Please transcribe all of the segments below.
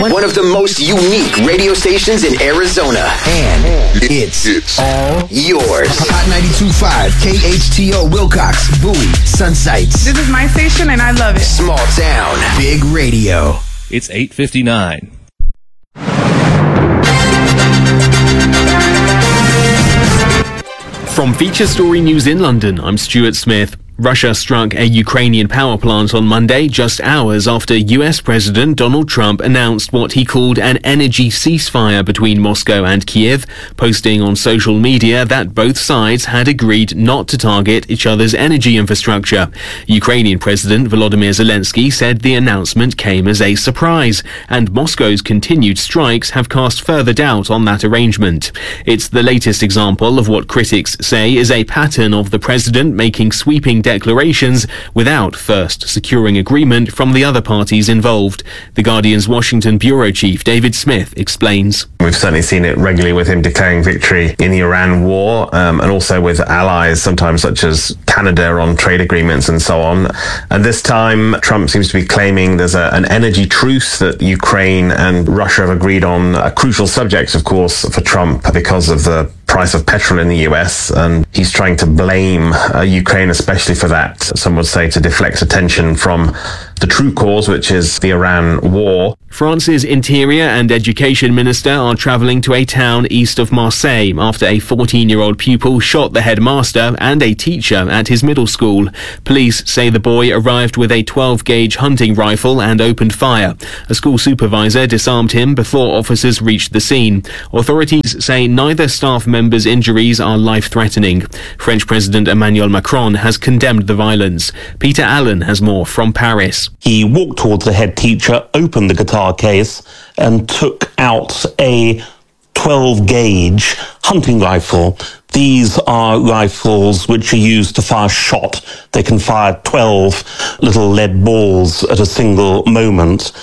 One of the most unique radio stations in Arizona. And it's all yours. Hot 92.5, KHTO, Wilcox, Bowie, Sunsites. This is my station and I love it. Small town, big radio. It's 8:59. From Feature Story News in London, I'm Stuart Smith. Russia struck a Ukrainian power plant on Monday, just hours after US President Donald Trump announced what he called an energy ceasefire between Moscow and Kiev, posting on social media that both sides had agreed not to target each other's energy infrastructure. Ukrainian President Volodymyr Zelensky said the announcement came as a surprise, and Moscow's continued strikes have cast further doubt on that arrangement. It's the latest example of what critics say is a pattern of the president making sweeping declarations without first securing agreement from the other parties involved. The Guardian's Washington bureau chief David Smith explains. We've certainly seen it regularly with him declaring victory in the Iran war, and also with allies sometimes such as Canada on trade agreements and so on. And this time Trump seems to be claiming there's an energy truce that Ukraine and Russia have agreed on, a crucial subject of course for Trump because of the price of petrol in the US, and he's trying to blame Ukraine especially for that. Some would say to deflect attention from the true cause, which is the Iran war. France's Interior and Education Minister are travelling to a town east of Marseille after a 14-year-old pupil shot the headmaster and a teacher at his middle school. Police say the boy arrived with a 12-gauge hunting rifle and opened fire. A school supervisor disarmed him before officers reached the scene. Authorities say neither staff member's injuries are life-threatening. French President Emmanuel Macron has condemned the violence. Peter Allen has more from Paris. He walked towards the head teacher, opened the guitar case, and took out a 12-gauge hunting rifle. These are rifles which are used to fire shot. They can fire 12 little lead balls at a single moment.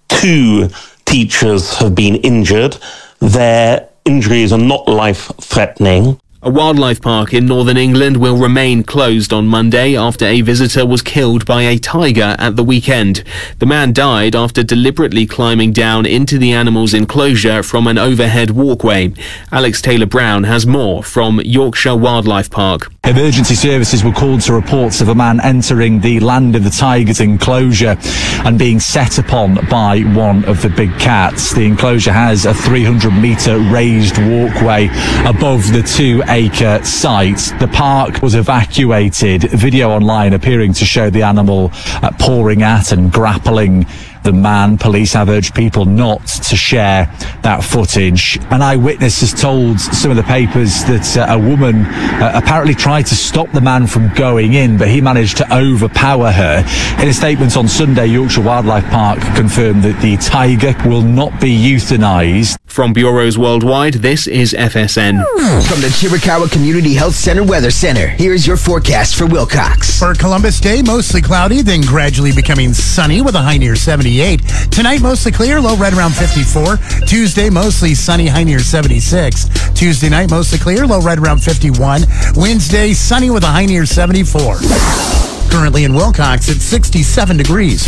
2 teachers have been injured. Their injuries are not life-threatening. A wildlife park in northern England will remain closed on Monday after a visitor was killed by a tiger at the weekend. The man died after deliberately climbing down into the animal's enclosure from an overhead walkway. Alex Taylor-Brown has more from Yorkshire Wildlife Park. Emergency services were called to reports of a man entering the Land of the Tigers enclosure and being set upon by one of the big cats. The enclosure has a 300-metre raised walkway above the 2-acre site. The park was evacuated. Video online appearing to show the animal pawing at and grappling the man. Police have urged people not to share that footage. An eyewitness has told some of the papers that a woman apparently tried to stop the man from going in, but he managed to overpower her. In a statement on Sunday, Yorkshire Wildlife Park confirmed that the tiger will not be euthanized. From bureaus worldwide, this is FSN. From the Chiricahua Community Health Center Weather Center, here's your forecast for Wilcox. For Columbus Day, mostly cloudy, then gradually becoming sunny with a high near 78. Tonight, mostly clear, low right around 54. Tuesday, mostly sunny, high near 76. Tuesday night, mostly clear, low right around 51. Wednesday, sunny with a high near 74. Currently in Wilcox, it's 67 degrees.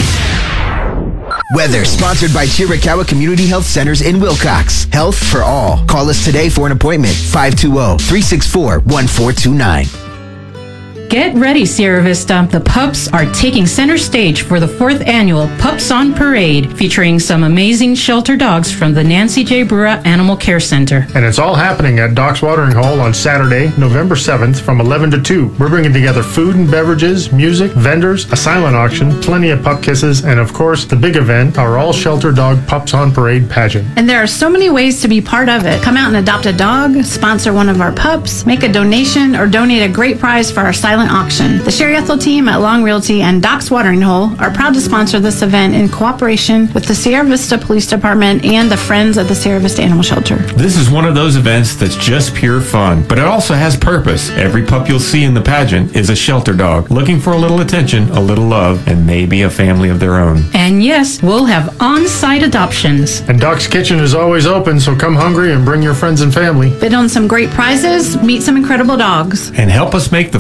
Weather sponsored by Chiricahua Community Health Centers in Wilcox. Health for all. Call us today for an appointment. 520-364-1429. Get ready, Sierra Vista. The pups are taking center stage for the 4th annual Pups on Parade, featuring some amazing shelter dogs from the Nancy J. Brura Animal Care Center. And it's all happening at Docks Watering Hole on Saturday, November 7th from 11 to 2. We're bringing together food and beverages, music, vendors, a silent auction, plenty of pup kisses, and of course, the big event, our all-shelter dog Pups on Parade pageant. And there are so many ways to be part of it. Come out and adopt a dog, sponsor one of our pups, make a donation, or donate a great prize for our silent auction. The Sherry Ethel team at Long Realty and Docks Watering Hole are proud to sponsor this event in cooperation with the Sierra Vista Police Department and the Friends of the Sierra Vista Animal Shelter. This is one of those events that's just pure fun, but it also has purpose. Every pup you'll see in the pageant is a shelter dog, looking for a little attention, a little love, and maybe a family of their own. And yes, we'll have on-site adoptions. And Doc's Kitchen is always open, so come hungry and bring your friends and family. Bid on some great prizes, meet some incredible dogs. And help us make the 4th annual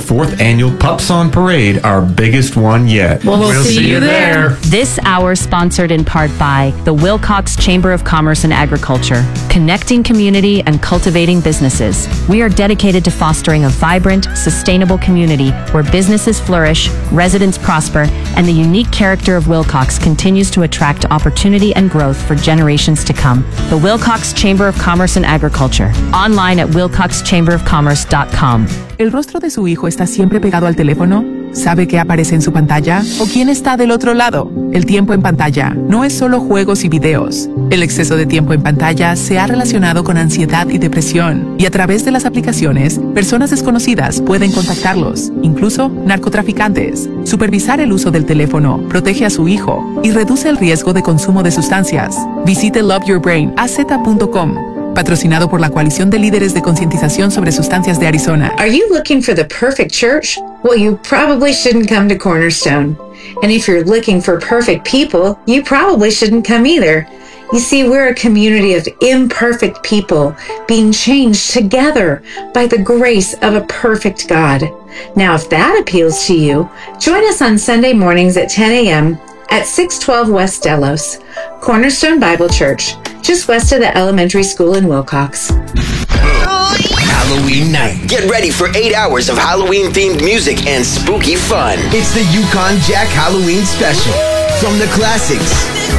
annual Pups on Parade, our biggest one yet. We'll see you there. This hour sponsored in part by the Wilcox Chamber of Commerce and Agriculture, connecting community and cultivating businesses. We are dedicated to fostering a vibrant, sustainable community where businesses flourish, residents prosper, and the unique character of Wilcox continues to attract opportunity and growth for generations to come. The Wilcox Chamber of Commerce and Agriculture, online at wilcoxchamberofcommerce.com. ¿El rostro de su hijo está siempre pegado al teléfono? ¿Sabe qué aparece en su pantalla? ¿O quién está del otro lado? El tiempo en pantalla no es solo juegos y videos. El exceso de tiempo en pantalla se ha relacionado con ansiedad y depresión, y a través de las aplicaciones, personas desconocidas pueden contactarlos, incluso narcotraficantes. Supervisar el uso del teléfono protege a su hijo y reduce el riesgo de consumo de sustancias. Visite loveyourbrainaz.com. Patrocinado por la Coalición de Líderes de Concientización sobre Sustancias de Arizona. Are you looking for the perfect church? Well, you probably shouldn't come to Cornerstone. And if you're looking for perfect people, you probably shouldn't come either. You see, we're a community of imperfect people being changed together by the grace of a perfect God. Now, if that appeals to you, join us on Sunday mornings at 10 a.m. at 612 West Delos, Cornerstone Bible Church, just west of the elementary school in Wilcox. Halloween night. Get ready for 8 hours of Halloween-themed music and spooky fun. It's the Yukon Jack Halloween Special. From the classics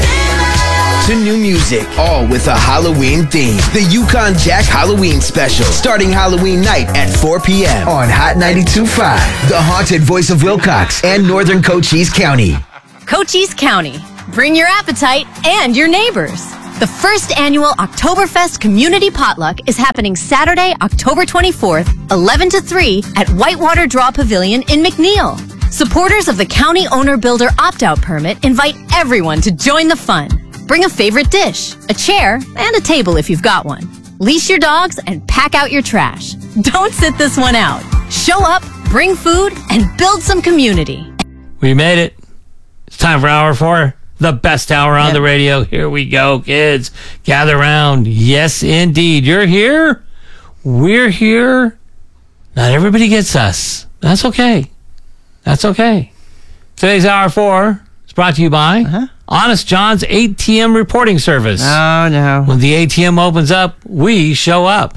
to new music, all with a Halloween theme. The Yukon Jack Halloween Special, starting Halloween night at 4 p.m. on Hot 92.5, the haunted voice of Wilcox and Northern Cochise County. Cochise County. Bring your appetite and your neighbors. The first annual Oktoberfest Community Potluck is happening Saturday, October 24th, 11 to 3 at Whitewater Draw Pavilion in McNeil. Supporters of the County Owner-Builder Opt-Out Permit invite everyone to join the fun. Bring a favorite dish, a chair, and a table if you've got one. Leash your dogs and pack out your trash. Don't sit this one out. Show up, bring food, and build some community. We made it. It's time for Hour 4. The best hour on the radio. Here we go, kids. Gather around. Yes, indeed. You're here. We're here. Not everybody gets us. That's okay. That's okay. Today's Hour 4 is brought to you by Honest John's ATM reporting service. Oh, no. When the ATM opens up, we show up.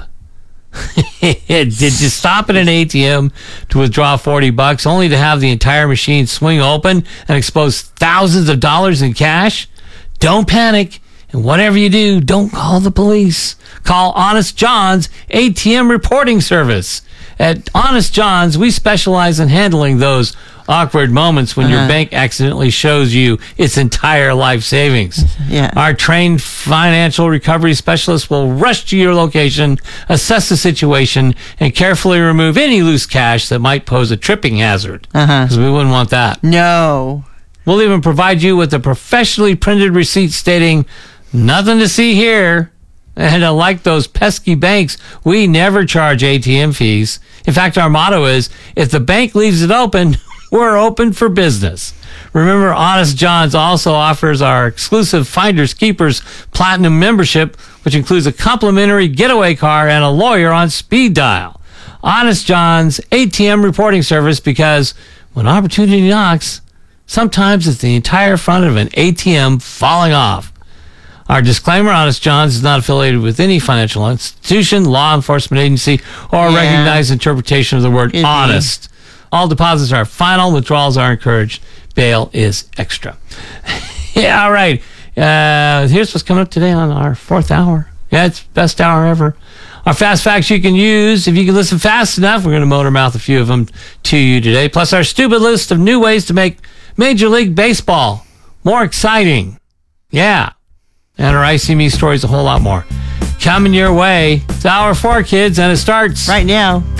Did you stop at an ATM to withdraw $40 only to have the entire machine swing open and expose thousands of dollars in cash? Don't panic. And whatever you do, don't call the police. Call Honest John's ATM reporting service. At Honest John's, we specialize in handling those awkward moments when your bank accidentally shows you its entire life savings. Yeah. Our trained financial recovery specialists will rush to your location, assess the situation, and carefully remove any loose cash that might pose a tripping hazard. Because we wouldn't want that. No. We'll even provide you with a professionally printed receipt stating, "Nothing to see here." And unlike those pesky banks, we never charge ATM fees. In fact, our motto is, if the bank leaves it open, we're open for business. Remember, Honest John's also offers our exclusive Finders Keepers Platinum membership, which includes a complimentary getaway car and a lawyer on speed dial. Honest John's ATM reporting service, because when opportunity knocks, sometimes it's the entire front of an ATM falling off. Our disclaimer, Honest John's is not affiliated with any financial institution, law enforcement agency, or recognized interpretation of the word honest. All deposits are final. Withdrawals are encouraged. Bail is extra. Yeah, all right. Here's what's coming up today on our 4th hour. Yeah, it's best hour ever. Our fast facts you can use. If you can listen fast enough, we're going to motor mouth a few of them to you today. Plus our stupid list of new ways to make Major League Baseball more exciting. Yeah. And our ICME stories, a whole lot more. Coming your way. It's Hour 4, kids, and it starts right now.